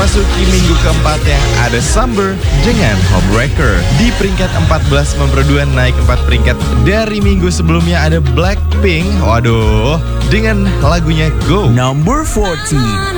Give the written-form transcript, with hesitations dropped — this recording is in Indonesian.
memasuki minggu keempatnya ada Summer dengan Homewrecker. Di peringkat 14 nomor 2 naik 4 peringkat dari minggu sebelumnya ada Blackpink. Waduh, dengan lagunya Go. Number 14.